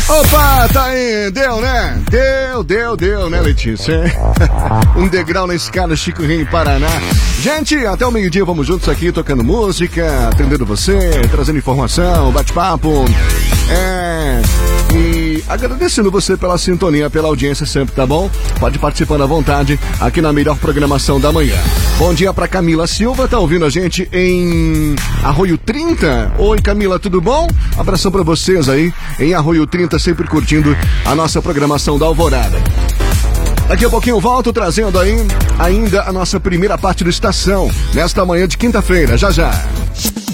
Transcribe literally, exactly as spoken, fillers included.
Opa, tá aí, deu, né? Deu, deu, deu, né, Letícia? Um degrau na escada Chico Rei, Paraná. Gente, até o meio-dia vamos juntos aqui, tocando música, atendendo você, trazendo informação, bate-papo. É... E agradecendo você pela sintonia, pela audiência sempre, tá bom? Pode participando à vontade aqui na melhor programação da manhã. Bom dia pra Camila Silva, tá ouvindo a gente em Arroio trinta? Oi, Camila, tudo bom? Abração pra vocês aí em Arroio trinta, sempre curtindo a nossa programação da Alvorada. Daqui a pouquinho eu volto trazendo aí ainda a nossa primeira parte do Estação, nesta manhã de quinta-feira, já já.